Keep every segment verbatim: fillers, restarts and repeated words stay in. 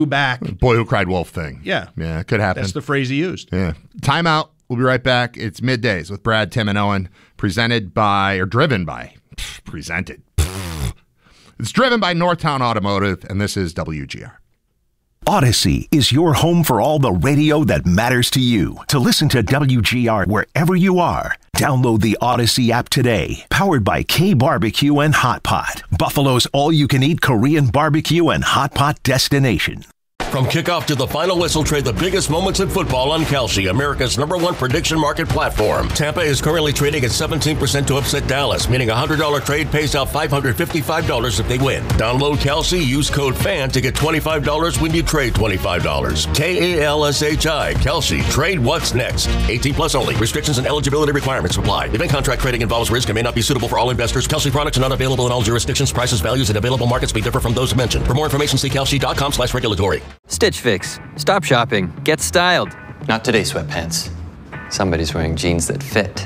back. Boy who cried wolf thing. Yeah. Yeah, it could happen. That's the phrase he used. Yeah. Timeout. We'll be right back. It's Middays with Brad, Tim, and Owen, presented by, or driven by, pff, presented. Pff. It's driven by Northtown Automotive, and this is W G R. Odyssey is your home for all the radio that matters to you. To listen to W G R wherever you are, download the Odyssey app today. Powered by K Barbecue and Hot Pot, Buffalo's all-you-can-eat Korean barbecue and hot pot destination. From kickoff to the final whistle, trade the biggest moments in football on Kalshi, America's number one prediction market platform. Tampa is currently trading at seventeen percent to upset Dallas, meaning a one hundred dollars trade pays out five hundred fifty-five dollars if they win. Download Kalshi, use code FAN to get twenty-five dollars when you trade twenty-five dollars. K A L S H I, Kalshi. Trade what's next. eighteen plus only. Restrictions and eligibility requirements apply. Event contract trading involves risk and may not be suitable for all investors. Kalshi products are not available in all jurisdictions. Prices, values, and available markets may differ from those mentioned. For more information, see kalshi.com slash regulatory. Stitch Fix. Stop shopping. Get styled. Not today, sweatpants. Somebody's wearing jeans that fit.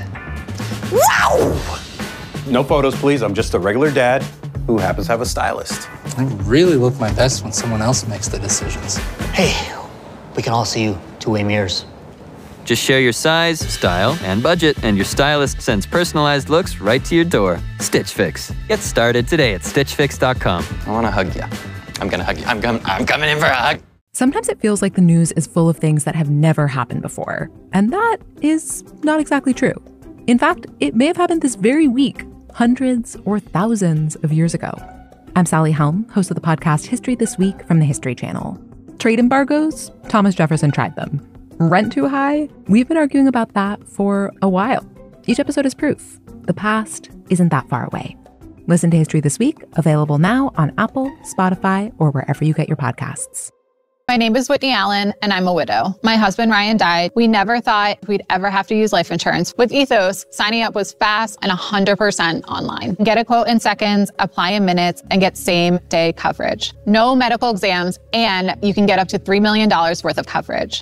Wow! No photos, please. I'm just a regular dad who happens to have a stylist. I really look my best when someone else makes the decisions. Hey, we can all see you two-way mirrors. Just share your size, style, and budget, and your stylist sends personalized looks right to your door. Stitch Fix. Get started today at stitch fix dot com. I want to hug you. I'm going to hug you. I'm, com- I'm coming in for a hug. Sometimes it feels like the news is full of things that have never happened before. And that is not exactly true. In fact, it may have happened this very week, hundreds or thousands of years ago. I'm Sally Helm, host of the podcast History This Week from the History Channel. Trade embargoes? Thomas Jefferson tried them. Rent too high? We've been arguing about that for a while. Each episode is proof. The past isn't that far away. Listen to History This Week, available now on Apple, Spotify, or wherever you get your podcasts. My name is Whitney Allen, and I'm a widow. My husband, Ryan, died. We never thought we'd ever have to use life insurance. With Ethos, signing up was fast and one hundred percent online. Get a quote in seconds, apply in minutes, and get same-day coverage. No medical exams, and you can get up to three million dollars worth of coverage.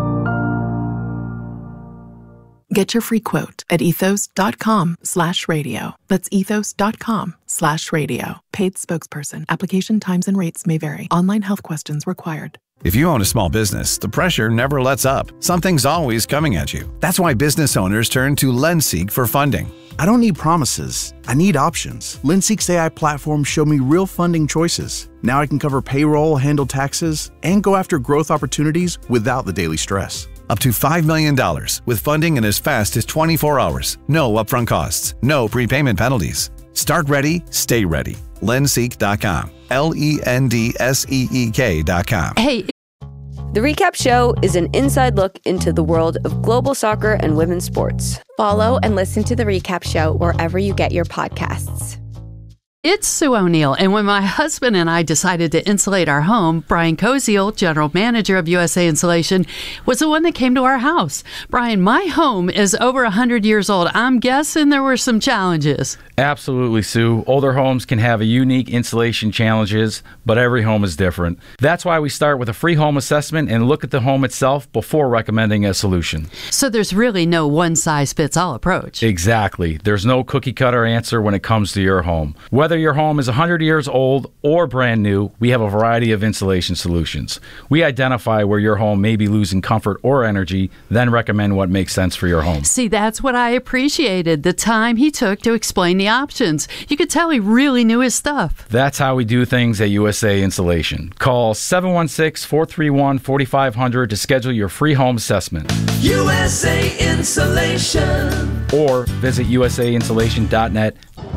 Get your free quote at ethos.com slash radio. That's ethos.com slash radio. Paid spokesperson. Application times and rates may vary. Online health questions required. If you own a small business, the pressure never lets up. Something's always coming at you. That's why business owners turn to LendSeek for funding. I don't need promises. I need options. LendSeek's A I platform showed me real funding choices. Now I can cover payroll, handle taxes, and go after growth opportunities without the daily stress. Up to five million dollars with funding in as fast as twenty-four hours. No upfront costs. No prepayment penalties. Start ready, stay ready. LendSeek dot com. L E N D S E E K dot com. Hey. The Recap Show is an inside look into the world of global soccer and women's sports. Follow and listen to The Recap Show wherever you get your podcasts. It's Sue O'Neill, and when my husband and I decided to insulate our home, Brian Koziel, general manager of U S A Insulation, was the one that came to our house. Brian, my home is over one hundred years old. I'm guessing there were some challenges. Absolutely, Sue. Older homes can have a unique insulation challenges, but every home is different. That's why we start with a free home assessment and look at the home itself before recommending a solution. So there's really no one-size-fits-all approach. Exactly. There's no cookie-cutter answer when it comes to your home. Whether your home is one hundred years old or brand new, we have a variety of insulation solutions. We identify where your home may be losing comfort or energy, then recommend what makes sense for your home. See, that's what I appreciated, the time he took to explain the options. You could tell he really knew his stuff. That's how we do things at U S A Insulation. Call seven one six, four three one, four five zero zero to schedule your free home assessment. U S A Insulation. Or visit U S A insulation dot net.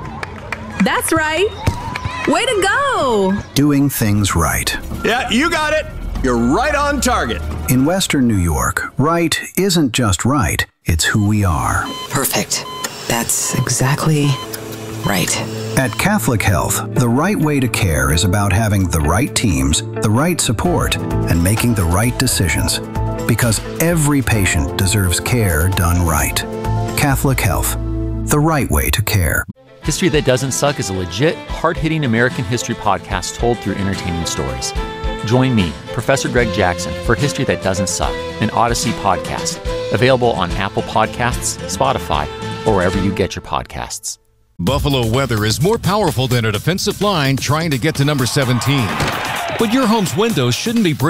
That's right. Way to go. Doing things right. Yeah, you got it. You're right on target. In Western New York, right isn't just right, it's who we are. Perfect. That's exactly right. At Catholic Health, the right way to care is about having the right teams, the right support, and making the right decisions. Because every patient deserves care done right. Catholic Health, the right way to care. History That Doesn't Suck is a legit, hard-hitting American history podcast told through entertaining stories. Join me, Professor Greg Jackson, for History That Doesn't Suck, an Odyssey podcast. Available on Apple Podcasts, Spotify, or wherever you get your podcasts. Buffalo weather is more powerful than a defensive line trying to get to number seventeen. But your home's windows shouldn't be